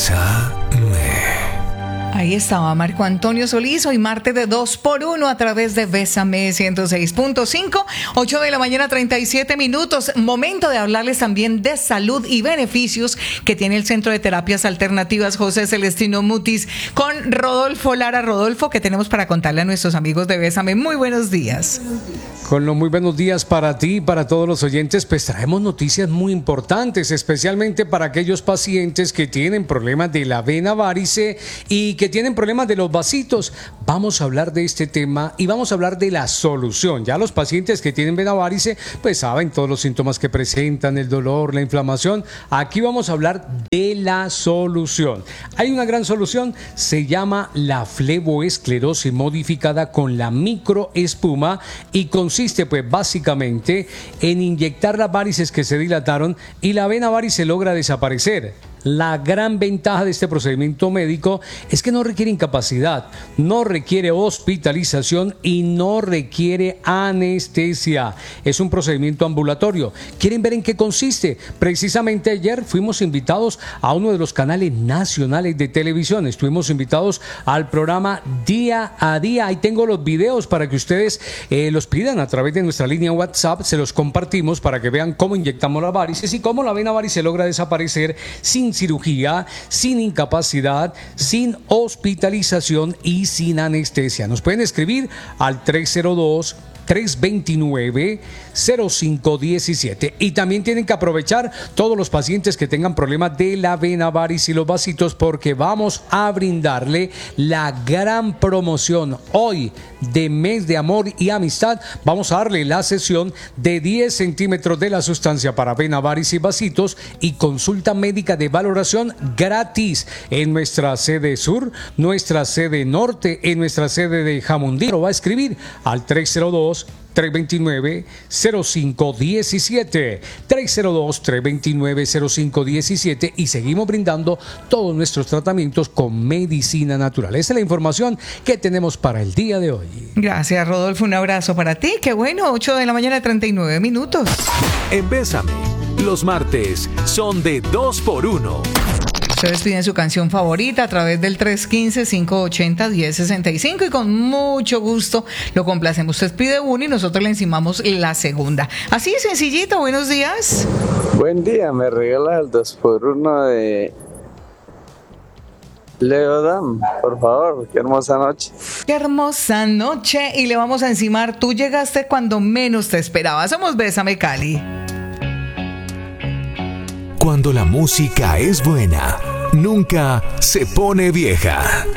Bésame. Ahí estaba Marco Antonio Solís, hoy martes de 2x1 a través de Bésame 106.5, 8 de la mañana 37 minutos. Momento de hablarles también de salud y beneficios que tiene el Centro de Terapias Alternativas José Celestino Mutis con Rodolfo Lara. Rodolfo, ¿qué tenemos para contarle a nuestros amigos de Bésame? Muy buenos días. Con los muy buenos días para ti y para todos los oyentes, pues traemos noticias muy importantes, especialmente para aquellos pacientes que tienen problemas de la vena varice y que tienen problemas de los vasitos. Vamos a hablar de este tema y vamos a hablar de la solución. Ya los pacientes que tienen vena varice, pues saben todos los síntomas que presentan, el dolor, la inflamación. Aquí vamos a hablar de la solución. Hay una gran solución, se llama la fleboesclerosis modificada con la microespuma y consiste pues básicamente en inyectar las varices que se dilataron y la vena varice logra desaparecer. La gran ventaja de este procedimiento médico es que no requiere incapacidad, no requiere hospitalización y no requiere anestesia. Es un procedimiento ambulatorio. ¿Quieren ver en qué consiste? Precisamente ayer fuimos invitados a uno de los canales nacionales de televisión. Estuvimos invitados al programa Día a Día. Ahí tengo los videos para que ustedes los pidan a través de nuestra línea WhatsApp. Se los compartimos para que vean cómo inyectamos las varices y cómo la vena varice logra desaparecer sin cirugía, sin incapacidad, sin hospitalización y sin anestesia. Nos pueden escribir al 302-329-0517 y también tienen que aprovechar todos los pacientes que tengan problemas de la vena varice y los vasitos porque vamos a brindarle la gran promoción hoy de mes de amor y amistad. Vamos a darle la sesión de 10 centímetros de la sustancia para vena varice y vasitos y consulta médica de valoración gratis en nuestra sede sur, nuestra sede norte, en nuestra sede de Jamundí. Lo va a escribir al 302-329-0517, 302-329-0517 y seguimos brindando todos nuestros tratamientos con medicina natural. Esa es la información que tenemos para el día de hoy. Gracias, Rodolfo. Un abrazo para ti. Qué bueno, 8 de la mañana 39 minutos. En Bésame, los martes son de 2x1. Ustedes piden su canción favorita a través del 315-580-1065 y con mucho gusto lo complacemos. Usted pide una y nosotros le encimamos la segunda. Así sencillito, buenos días. Buen día, me regala el 2x1 de Leodam, por favor. Qué hermosa noche. Qué hermosa noche y le vamos a encimar. Tú llegaste cuando menos te esperaba. Somos Bésame Cali. Cuando la música es buena, nunca se pone vieja.